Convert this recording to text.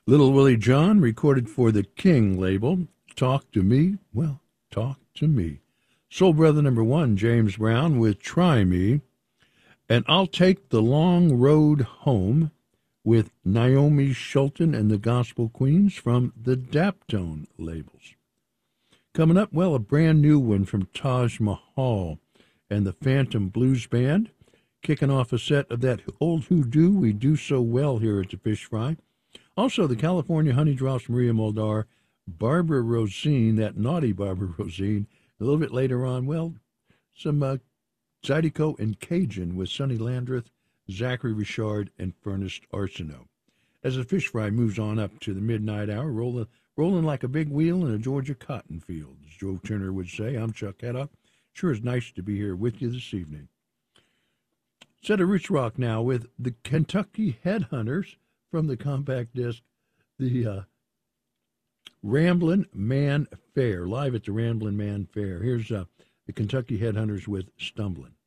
Little Willie John recorded for the King label. Talk to Me, well, talk to me. Soul Brother number one, James Brown with Try Me. And I'll Take the Long Road Home with Naomi Schulten and the Gospel Queens from the Daptone labels. Coming up, well, a brand new one from Taj Mahal and the Phantom Blues Band, kicking off a set of that old hoodoo we do so well here at the Fish Fry. Also, the California Honey Drops, Maria Muldaur, Barbara Rosine, that naughty Barbara Rosine. A little bit later on, well, some Zydeco and Cajun with Sonny Landreth, Zachary Richard, and Furnace Arsenault. As the Fish Fry moves on up to the midnight hour, rolling like a big wheel in a Georgia cotton field, as Joe Turner would say. I'm Chuck Heddock. Sure is nice to be here with you this evening. Set of rich rock now with the Kentucky Headhunters from the compact disc, the Ramblin' Man Fair, live at the Ramblin' Man Fair. Here's the Kentucky Headhunters with Stumblin'.